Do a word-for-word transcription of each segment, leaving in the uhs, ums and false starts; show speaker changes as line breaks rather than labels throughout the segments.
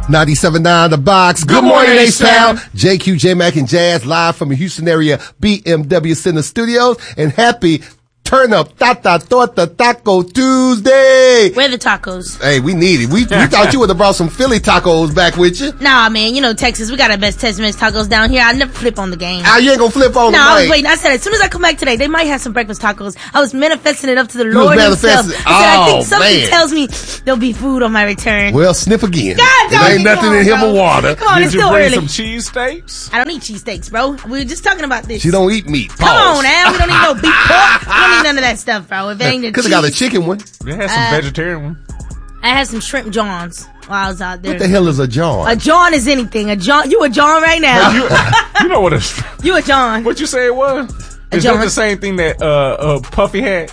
ninety-seven point nine The Box. Good, Good morning, H-Town. J Q, J-Mac, and Jazz live from the Houston area B M W Center Studios. And happy Turn Up Tata Torta Taco Tuesday.
Where the tacos?
Hey, we need it. We, we thought you would have brought some Philly tacos back with you.
Nah, man. You know, Texas, we got our best Tex-Mex tacos down here. I never flip on the game.
Ah, you ain't gonna flip on
no,
the game.
No, I was waiting. I said, as soon as I come back today, they might have some breakfast tacos. I was manifesting it up to the
you
Lord
was
himself. I said,
oh,
I think something
man.
tells me there'll be food on my return.
Well, sniff again.
God,
there ain't nothing
on,
in here
bro.
but water.
Come on,
Did
it's
you
still
bring
early.
some cheese steaks?
I don't eat cheesesteaks, bro. We were just talking about this.
She don't eat meat. Pause.
Come on, now. We don't eat no beef pork. We don't eat none of that stuff, bro. If it ain't the
Could
cheese.
have got a chicken one.
They had some
Uh,
vegetarian one.
I had some shrimp johns while I was out there.
What the hell is a John?
A John is anything. A John. You a John right now.
You, you know what? A,
You a John.
what you say it was?
A
Is
John.
that the same thing that uh, uh, Puffy had?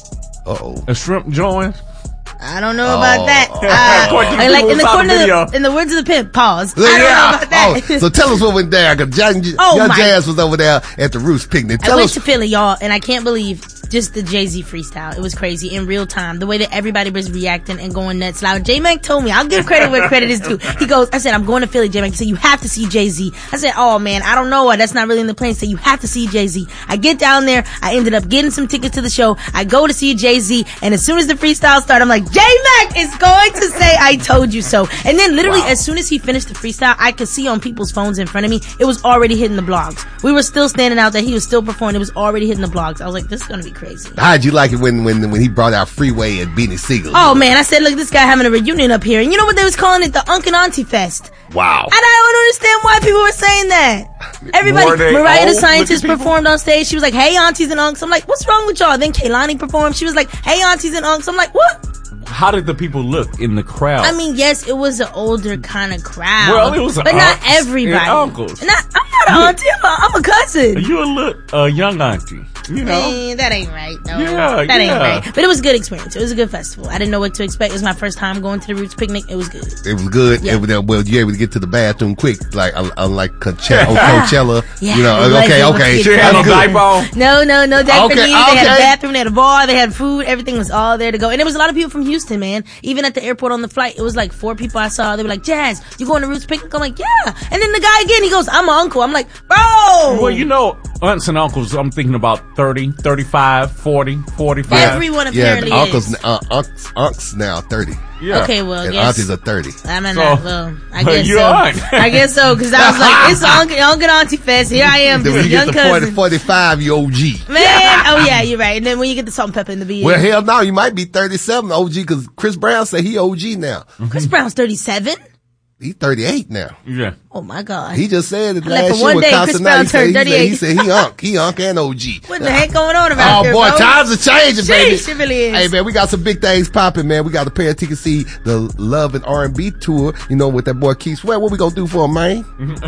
Uh-oh.
A shrimp joint?
I don't know about
Oh.
that.
According to
Uh,
the
like
people
in the,
who saw the
corner of
video.
the, in the words of the pimp, pause. I
Yeah.
don't know about that.
Oh, so tell us what went down, because Young,
Oh,
young
my-
Jazz was over there at the Roots picnic.
I
Tell
went
us.
to Philly, y'all, and I can't believe just the Jay-Z freestyle. It was crazy in real time. The way that everybody was reacting and going nuts loud. J-Mac told me, I'll give credit where credit is due. He goes, I said, I'm going to Philly, J-Mac. He said, you have to see Jay-Z. I said, oh man, I don't know. That's not really in the plan. He said, you have to see Jay-Z. I get down there. I ended up getting some tickets to the show. I go to see Jay-Z, and as soon as the freestyle started, I'm like, J-Mac is going to say, I told you so. And then literally,
Wow.
as soon as he finished the freestyle, I could see on people's phones in front of me, it was already hitting the blogs. We were still standing out there. He was still performing. It was already hitting the blogs. I was like, this is going to be crazy.
How'd you like it when, when, when he brought out Freeway and Beanie Siegel?
Oh man, I said, look, this guy having a reunion up here. And you know what they was calling it? The Unc and Auntie Fest.
Wow.
And I don't understand why people were saying that. Everybody,
Were they
Mariah the
old
Scientist
looking people?
performed on stage. She was like, hey aunties and uncs. I'm like, what's wrong with y'all? Then Kehlani performed. She was like, hey aunties and uncs. I'm like, what?
How did the people look in the crowd?
I mean, yes, it was an older kind of crowd.
Well, it was
but not
aunts
everybody.
and uncles.
Not, I'm not an auntie. I'm a, I'm a cousin.
you a little uh, young auntie, you know?
Man, that ain't right, though.
Yeah,
that ain't
yeah.
right. But it was a good experience. It was a good festival. I didn't know what to expect. It was my first time going to the Roots picnic. It was good.
It was good.
Yeah.
It was, well, you able to get to the bathroom quick, like un- unlike Coachella. oh, Coachella.
Yeah,
You know,
I was
okay,
able to
okay.
get
She had no
That's good.
diaper on.
No, no, no diaper
Okay,
needed. They had a
okay.
bathroom, they had a bar, they had food. Everything was all there to go. And there was a lot of people from Houston, man. Even at the airport on the flight, it was like four people I saw. They were like, Jazz, you going to Roots picnic? I'm like, yeah. And then the guy again, he goes, I'm an uncle. I'm like, bro.
Well, you know, aunts and uncles, I'm thinking about thirty, thirty-five, forty, forty-five.
Everyone
Yeah,
apparently
the uncles,
is.
uh, unks, unks now thirty.
Yeah.
Okay, well,
And
yes.
aunties are thirty.
I mean,
So,
uh, well, I guess
you're
so.
aunt.
I guess so, because I was like, it's Uncle, Uncle and Auntie Fest. Here I am,
Then when
just
you
a young
get to forty,
cousin.
forty-five, you O G.
Man, oh yeah, you're right. And then when you get the salt and pepper in the beard.
Well, hell no, you might be thirty-seven O G, because Chris Brown said he O G now.
Chris Brown's thirty-seven?
He's thirty-eight now.
Yeah.
Oh my God.
He just said it
I'm like,
last
for
year
one
with
day, Chris
Constant
Brown
Night. He said,
turned
he said, he
thirty-eight.
said he unk, he unk and O G.
What the heck going on around
Oh
here,
boy,
bro?
times are changing, baby.
Sheesh, it really is.
Hey man, we got some big things popping, man. We got a pair of tickets to see the Love and R and B tour, you know, with that boy Keith Sweat. What we gonna do for him, man?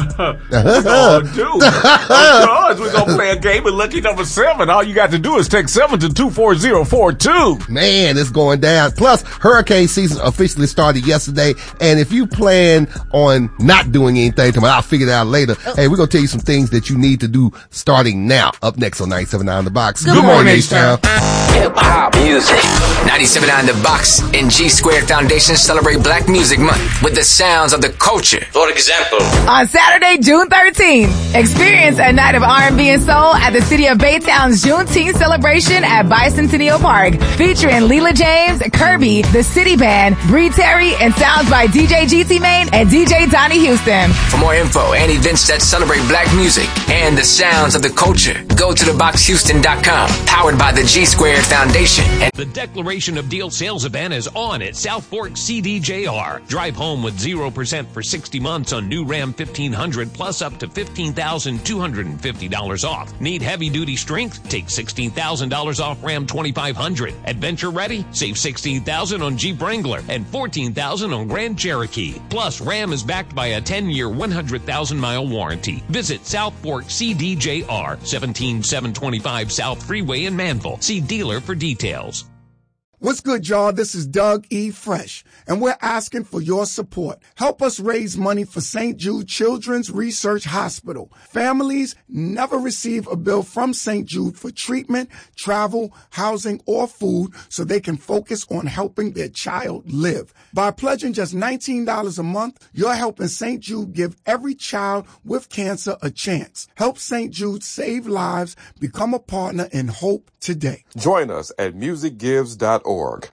Oh, dude. Of course, we're going to play a game of Lucky Number seven. All you got to do is text seven to two four zero four two.
Man, it's going down. Plus, hurricane season officially started yesterday. And if you plan on not doing anything, tomorrow, I'll figure it out later.
Oh.
Hey, we're going to tell you some things that you need to do starting now. Up next on ninety-seven point nine The Box.
Good morning,
H-Town.
Hip hop music. ninety-seven point nine The Box and G Squared Foundation celebrate Black Music Month with the sounds of the culture. For example,
On Saturday, June thirteenth, experience a night of R and B and soul at the City of Baytown's Juneteenth celebration at Bicentennial Park, featuring Leela James, Kirby, the City Band, Bree Terry, and sounds by D J G T Main and D J Donnie Houston.
for more info and events that celebrate Black music and the sounds of the culture, go to the box houston dot com. Powered by the G Squared Foundation. And
The Declaration of Deal sales event is on at South Fork C D J R. Drive home with zero percent for sixty months on new Ram fifteen hundred plus up to fifteen thousand two hundred fifty dollars off. Need heavy-duty strength? Take sixteen thousand dollars off Ram twenty-five hundred. Adventure ready? Save sixteen thousand dollars on Jeep Wrangler and fourteen thousand dollars on Grand Cherokee. Plus, Ram is backed by a ten-year, one hundred thousand mile warranty. Visit South Fork C D J R, seventeen seven twenty-five South Freeway in Manville. See dealer for details.
What's good, y'all? This is Doug E. Fresh, and we're asking for your support. Help us raise money for Saint Jude Children's Research Hospital. Families never receive a bill from Saint Jude for treatment, travel, housing, or food, so they can focus on helping their child live. By pledging just nineteen dollars a month, you're helping Saint Jude give every child with cancer a chance. Help Saint Jude save lives. Become a partner in hope today.
Join us at music gives dot org.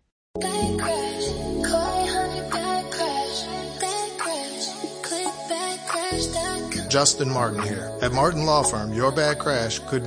Justin Martin here. At Martin Law Firm, your bad crash could